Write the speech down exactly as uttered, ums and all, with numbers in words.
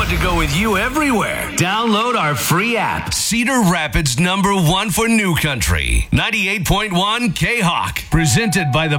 want to go with you everywhere. Download our free app. Cedar Rapids number one for New Country. ninety-eight point one K-Hawk. Presented by the